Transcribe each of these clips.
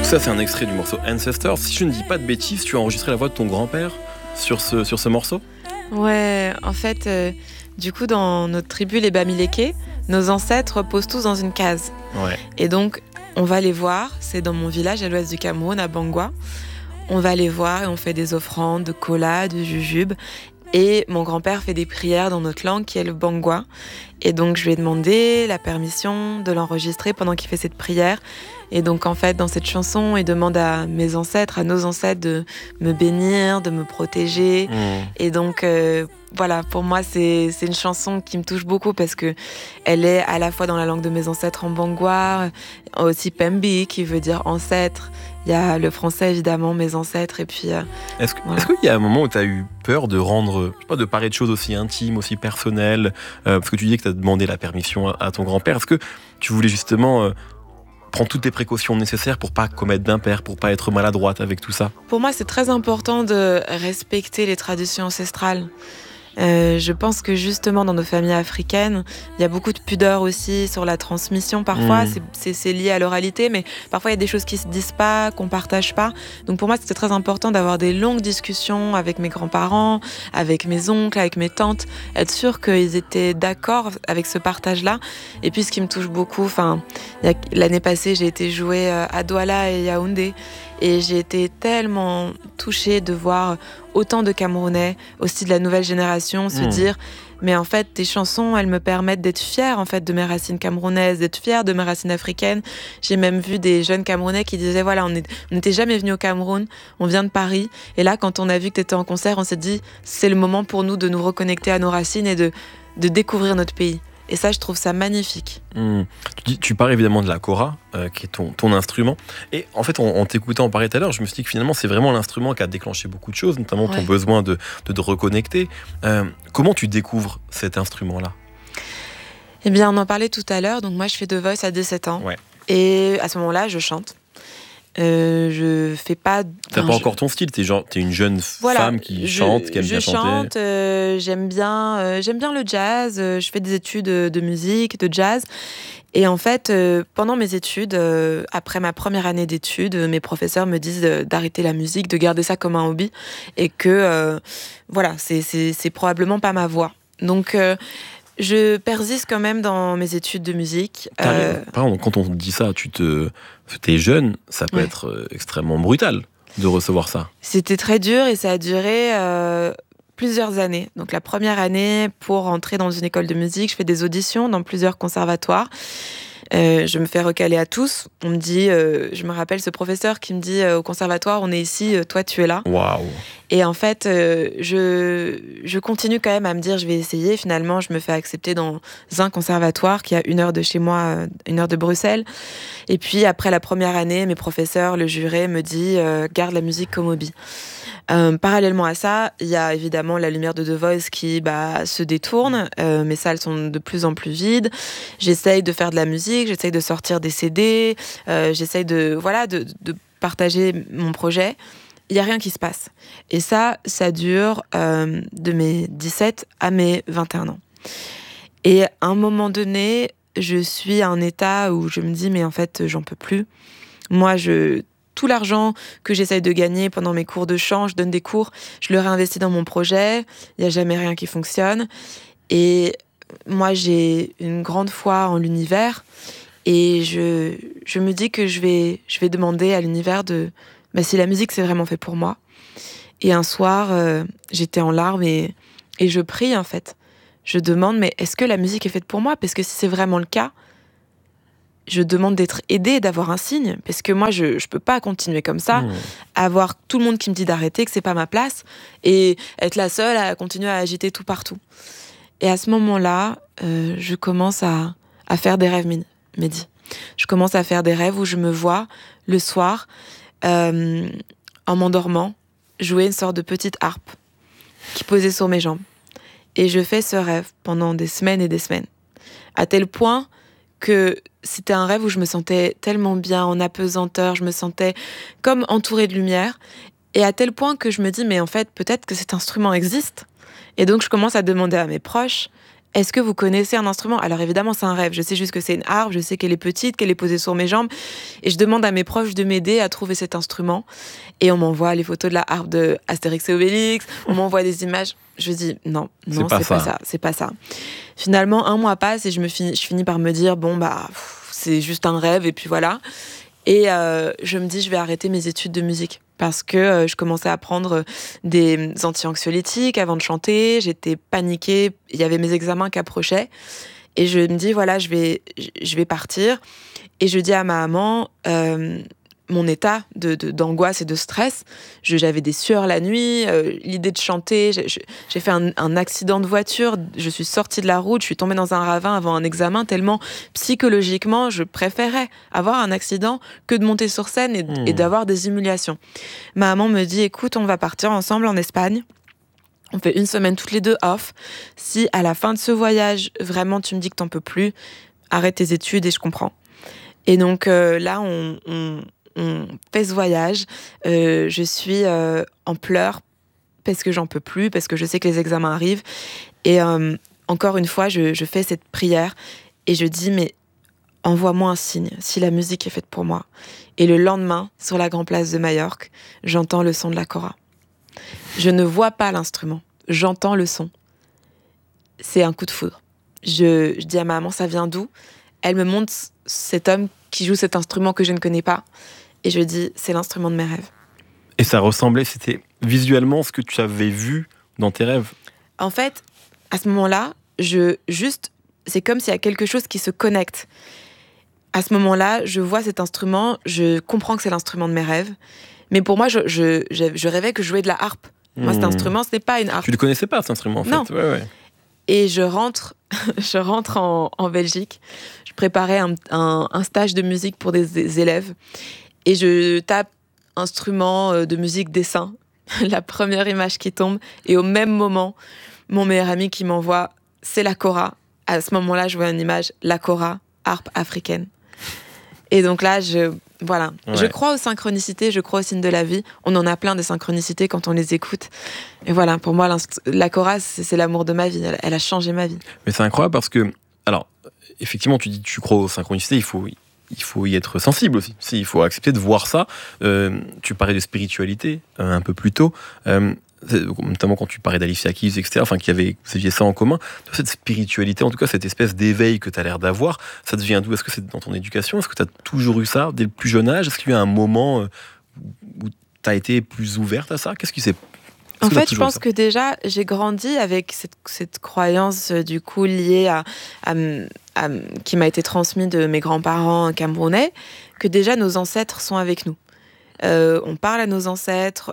Ça, c'est un extrait du morceau Ancestors. Si je ne dis pas de bêtises, tu as enregistré la voix de ton grand-père sur ce morceau ? Ouais, en fait, du coup, dans notre tribu, les Bamileke, nos ancêtres reposent tous dans une case. Ouais. Et donc, on va les voir, c'est dans mon village à l'ouest du Cameroun, à Bangwa. On va les voir et on fait des offrandes de kola, de jujube. Et mon grand-père fait des prières dans notre langue qui est le Bangwa. Et donc, je lui ai demandé la permission de l'enregistrer pendant qu'il fait cette prière. Et donc, en fait, dans cette chanson, il demande à mes ancêtres, à nos ancêtres, de me bénir, de me protéger. Et donc, voilà, pour moi, c'est une chanson qui me touche beaucoup parce que elle est à la fois dans la langue de mes ancêtres en Bangwa, aussi Pembi, qui veut dire ancêtre. Il y a le français, évidemment, mes ancêtres. Et puis, Est-ce qu'il y a un moment où tu as eu peur de rendre, je sais pas, de parler de choses aussi intimes, aussi personnelles, parce que tu dis que tu as demandé la permission à ton grand-père. Est-ce que tu voulais justement prendre toutes les précautions nécessaires pour pas commettre d'impair, pour pas être maladroite avec tout ça ? Pour moi, c'est très important de respecter les traditions ancestrales. Je pense que justement dans nos familles africaines, il y a beaucoup de pudeur aussi sur la transmission parfois, c'est lié à l'oralité, mais parfois il y a des choses qui se disent pas, qu'on partage pas. Donc pour moi c'était très important d'avoir des longues discussions avec mes grands-parents, avec mes oncles, avec mes tantes, être sûr qu'ils étaient d'accord avec ce partage-là. Et puis ce qui me touche beaucoup, l'année passée j'ai été jouer à Douala et Yaoundé, et j'ai été tellement touchée de voir autant de Camerounais, aussi de la nouvelle génération, se dire mais en fait tes chansons elles me permettent d'être fière en fait de mes racines camerounaises, d'être fière de mes racines africaines. J'ai même vu des jeunes Camerounais qui disaient voilà, on n'était jamais venus au Cameroun, on vient de Paris, et là quand on a vu que t'étais en concert, on s'est dit c'est le moment pour nous de nous reconnecter à nos racines et de découvrir notre pays. Et ça, je trouve ça magnifique. Tu parles évidemment de la kora, qui est ton instrument. Et en fait, en t'écoutant en parler tout à l'heure, je me suis dit que finalement, c'est vraiment l'instrument qui a déclenché beaucoup de choses, notamment ton besoin de te reconnecter. Comment tu découvres cet instrument-là ? Eh bien, on en parlait tout à l'heure. Donc moi, je fais The Voice à 17 ans. Ouais. Et à ce moment-là, je chante. Je fais pas. T'as pas encore ton style, t'es une jeune femme qui chante, qui aime bien chanter. Je chante, j'aime bien le jazz. Je fais des études de musique, de jazz. Et en fait, pendant mes études, après ma première année d'études, mes professeurs me disent d'arrêter la musique, de garder ça comme un hobby, et que voilà, c'est probablement pas ma voie. Donc je persiste quand même dans mes études de musique. Pardon, quand on dit ça, t'es jeune, ça peut être extrêmement brutal de recevoir ça. C'était très dur et ça a duré plusieurs années. Donc la première année, pour entrer dans une école de musique, je fais des auditions dans plusieurs conservatoires. Je me fais recaler à tous. On me dit, je me rappelle ce professeur qui me dit au conservatoire, on est ici, toi tu es là. Waouh. Et en fait, je continue quand même à me dire, je vais essayer. Finalement, je me fais accepter dans un conservatoire qui est à 1 heure de chez moi, 1 heure de Bruxelles. Et puis après la première année, mes professeurs, le juré me dit, garde la musique comme hobby. Parallèlement à ça, il y a évidemment la lumière de The Voice qui se détourne. Mes salles sont de plus en plus vides. J'essaye de faire de la musique, j'essaye de sortir des CD, j'essaye de partager mon projet. Il n'y a rien qui se passe. Et ça dure de mes 17 à mes 21 ans. Et à un moment donné, je suis à un état où je me dis, mais en fait, j'en peux plus. Moi, tout l'argent que j'essaye de gagner pendant mes cours de chant, je donne des cours, je le réinvestis dans mon projet, il n'y a jamais rien qui fonctionne. Et moi, j'ai une grande foi en l'univers, et je me dis que je vais demander à l'univers si la musique c'est vraiment fait pour moi. Et un soir, j'étais en larmes et je prie en fait. Je demande, mais est-ce que la musique est faite pour moi ? Parce que si c'est vraiment le cas, je demande d'être aidée, d'avoir un signe, parce que moi, je peux pas continuer comme ça, avoir tout le monde qui me dit d'arrêter, que c'est pas ma place, et être la seule à continuer à agiter tout partout. Et à ce moment-là, je commence à faire des rêves, Mehdi. Je commence à faire des rêves où je me vois, le soir, en m'endormant, jouer une sorte de petite harpe qui posait sur mes jambes. Et je fais ce rêve pendant des semaines et des semaines, à tel point que c'était un rêve où je me sentais tellement bien, en apesanteur, je me sentais comme entourée de lumière, et à tel point que je me dis, mais en fait, peut-être que cet instrument existe. Et donc, je commence à demander à mes proches, est-ce que vous connaissez un instrument? Alors évidemment, c'est un rêve. Je sais juste que c'est une harpe, je sais qu'elle est petite, qu'elle est posée sur mes jambes. Et je demande à mes proches de m'aider à trouver cet instrument. Et on m'envoie les photos de la harpe de Astérix et Obélix, on m'envoie des images. Je dis non, c'est pas ça. Finalement, un mois passe et je finis par me dire, c'est juste un rêve et puis voilà. Et je me dis, je vais arrêter mes études de musique parce que je commençais à prendre des anti-anxiolytiques avant de chanter. J'étais paniquée. Il y avait mes examens qui approchaient. Et je me dis, voilà, je vais partir. Et je dis à ma maman mon état d'angoisse et de stress. J'avais des sueurs la nuit, l'idée de chanter. J'ai fait un accident de voiture. Je suis sortie de la route, je suis tombée dans un ravin avant un examen, tellement psychologiquement, je préférais avoir un accident que de monter sur scène et d'avoir des humiliations. Ma maman me dit, écoute, on va partir ensemble en Espagne. On fait 1 semaine toutes les deux off. Si à la fin de ce voyage, vraiment tu me dis que t'en peux plus, arrête tes études et je comprends. Et donc là, on fait ce voyage. Je suis en pleurs parce que j'en peux plus, parce que je sais que les examens arrivent. Et encore une fois, je fais cette prière et je dis, mais envoie-moi un signe si la musique est faite pour moi. Et le lendemain, sur la grande place de Majorque, j'entends le son de la kora. Je ne vois pas l'instrument, j'entends le son. C'est un coup de foudre. Je dis à ma maman, ça vient d'où? Elle me montre cet homme qui joue cet instrument que je ne connais pas. Et je dis, c'est l'instrument de mes rêves. Et ça ressemblait, c'était visuellement ce que tu avais vu dans tes rêves? En fait, à ce moment-là, c'est comme s'il y a quelque chose qui se connecte. À ce moment-là, je vois cet instrument, je comprends que c'est l'instrument de mes rêves. Mais pour moi, je rêvais que je jouais de la harpe. Moi, cet instrument, ce n'est pas une harpe. Tu ne le connaissais pas, cet instrument, en fait? Non. Ouais. Et je rentre en Belgique. Je préparais un stage de musique pour des élèves. Et je tape instrument de musique dessin. La première image qui tombe. Et au même moment, mon meilleur ami qui m'envoie, c'est la kora. À ce moment-là, je vois une image, la kora, harpe africaine. Et donc là, voilà. Ouais. Je crois aux synchronicités, je crois aux signes de la vie. On en a plein de synchronicités quand on les écoute. Et voilà, pour moi, la kora, c'est l'amour de ma vie. Elle a changé ma vie. Mais c'est incroyable parce que, alors, effectivement, tu dis que tu crois aux synchronicités, il faut y être sensible aussi. Il faut accepter de voir ça. Tu parlais de spiritualité un peu plus tôt. Notamment quand tu parlais d'Alicia Keys, etc., enfin, vous aviez ça en commun. Cette spiritualité, en tout cas, cette espèce d'éveil que tu as l'air d'avoir, ça te vient d'où? Est-ce que c'est dans ton éducation? Est-ce que tu as toujours eu ça dès le plus jeune âge? Est-ce qu'il y a eu un moment où tu as été plus ouverte à ça? Qu'est-ce qui s'est... En fait, je pense que déjà, j'ai grandi avec cette croyance, du coup, liée qui m'a été transmise de mes grands-parents camerounais, que déjà, nos ancêtres sont avec nous. On parle à nos ancêtres.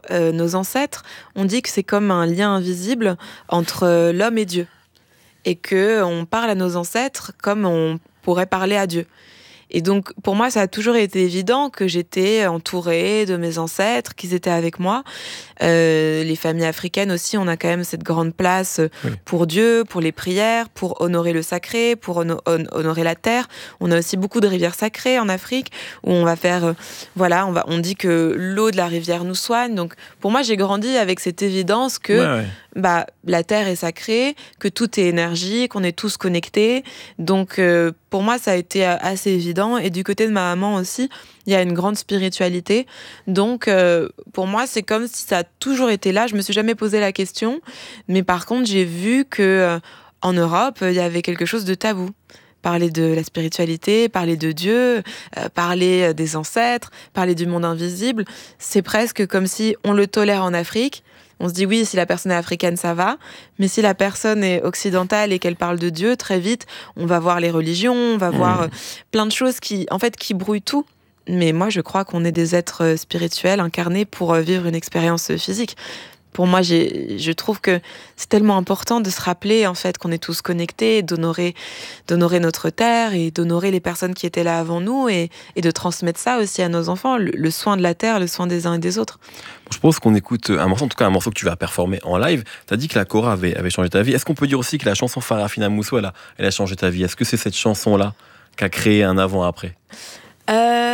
On dit que c'est comme un lien invisible entre l'homme et Dieu. Et qu'on parle à nos ancêtres comme on pourrait parler à Dieu. Et donc, pour moi, ça a toujours été évident que j'étais entourée de mes ancêtres, qu'ils étaient avec moi. Les familles africaines aussi, on a quand même cette grande place pour Dieu, pour les prières, pour honorer le sacré, pour honorer la terre. On a aussi beaucoup de rivières sacrées en Afrique, où on va faire... on dit que l'eau de la rivière nous soigne. Donc, pour moi, j'ai grandi avec cette évidence que la terre est sacrée, que tout est énergie, qu'on est tous connectés. Donc, pour moi, ça a été assez évident. Et du côté de ma maman aussi, il y a une grande spiritualité. Donc, pour moi, c'est comme si ça a toujours été là. Je me suis jamais posé la question. Mais par contre, j'ai vu que en Europe, il y avait quelque chose de tabou. Parler de la spiritualité, parler de Dieu, parler des ancêtres, parler du monde invisible. C'est presque comme si on le tolère en Afrique. On se dit oui, si la personne est africaine, ça va. Mais si la personne est occidentale et qu'elle parle de Dieu, très vite, on va voir les religions, on va voir plein de choses qui brouillent tout. Mais moi, je crois qu'on est des êtres spirituels incarnés pour vivre une expérience physique. Pour moi, je trouve que c'est tellement important de se rappeler en fait qu'on est tous connectés, d'honorer notre terre et d'honorer les personnes qui étaient là avant nous et de transmettre ça aussi à nos enfants, le soin de la terre, le soin des uns et des autres. Je pense qu'on écoute un morceau, en tout cas un morceau que tu vas performer en live. Tu as dit que la kora avait changé ta vie. Est-ce qu'on peut dire aussi que la chanson Farafina Mousso, elle a changé ta vie? Est-ce que c'est cette chanson-là qui a créé un avant-après? C'est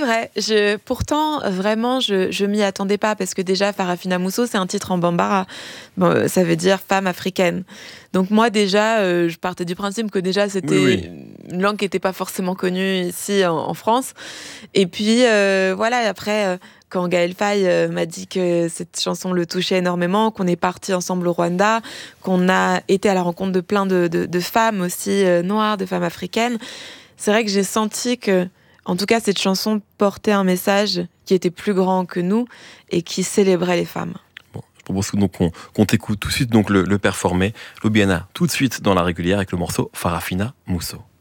vrai. Pourtant, vraiment, je m'y attendais pas parce que déjà, Farafina Mousso, c'est un titre en bambara. Bon, ça veut dire femme africaine. Donc moi, déjà, je partais du principe que déjà, c'était une langue qui n'était pas forcément connue ici en France. Et puis, voilà, après... quand Gaël Faye m'a dit que cette chanson le touchait énormément, qu'on est partis ensemble au Rwanda, qu'on a été à la rencontre de plein de femmes aussi noires, de femmes africaines, c'est vrai que j'ai senti que, en tout cas, cette chanson portait un message qui était plus grand que nous et qui célébrait les femmes. Bon, je propose donc qu'on t'écoute tout de suite donc le performer. Lobiana, tout de suite dans la régulière avec le morceau Farafina Mousso.